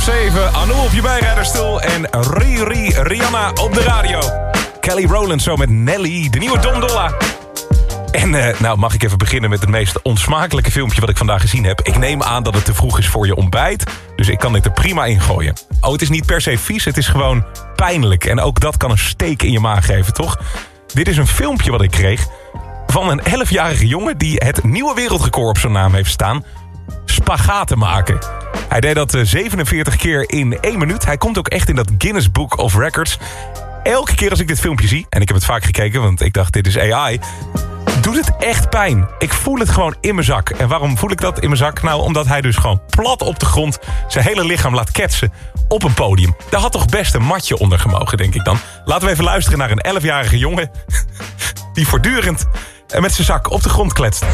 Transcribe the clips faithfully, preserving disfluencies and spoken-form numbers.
zeven, Anouk op je bijrijderstoel en Riri Rihanna op de radio. Kelly Rowland zo met Nelly, de nieuwe Dom Dolla. En uh, nou mag ik even beginnen met het meest onsmakelijke filmpje wat ik vandaag gezien heb. Ik neem aan dat het te vroeg is voor je ontbijt, dus ik kan dit er prima in gooien. Oh, het is niet per se vies, het is gewoon pijnlijk. En ook dat kan een steek in je maag geven, toch? Dit is een filmpje wat ik kreeg van een elfjarige jongen die het nieuwe wereldrecord op zijn naam heeft staan. Spagaten maken. Hij deed dat zevenenveertig keer in één minuut. Hij komt ook echt in dat Guinness Book of Records. Elke keer als ik dit filmpje zie, en ik heb het vaak gekeken, want ik dacht dit is A I, doet het echt pijn. Ik voel het gewoon in mijn zak. En waarom voel ik dat in mijn zak? Nou, omdat hij dus gewoon plat op de grond zijn hele lichaam laat ketsen op een podium. Daar had toch best een matje onder gemogen, denk ik dan. Laten we even luisteren naar een elfjarige jongen die voortdurend met zijn zak op de grond kletst.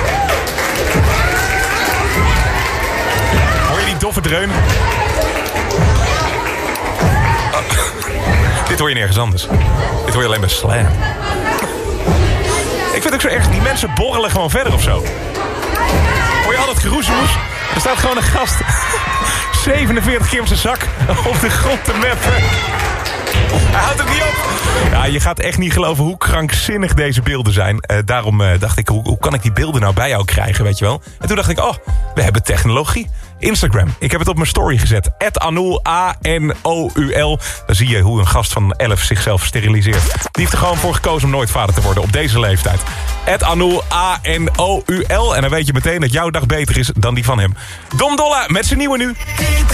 Hoor je die doffe dreun? Oh. Dit hoor je nergens anders. Dit hoor je alleen bij Slam. Ik vind het ook zo erg, die mensen borrelen gewoon verder of zo. Hoor je al dat geroezemoes? Er staat gewoon een gast zevenenveertig keer op zijn zak op de grond te meppen. Hij houdt het niet op. Ja, je gaat echt niet geloven hoe krankzinnig deze beelden zijn. Uh, daarom uh, dacht ik, hoe, hoe kan ik die beelden nou bij jou krijgen, weet je wel? En toen dacht ik, oh, we hebben technologie. Instagram. Ik heb het op mijn story gezet. at Anouk, A N O U L. Dan zie je hoe een gast van elf zichzelf steriliseert. Die heeft er gewoon voor gekozen om nooit vader te worden op deze leeftijd. at Anouk, A N O U L. En dan weet je meteen dat jouw dag beter is dan die van hem. Dom Dolla met zijn nieuwe nu.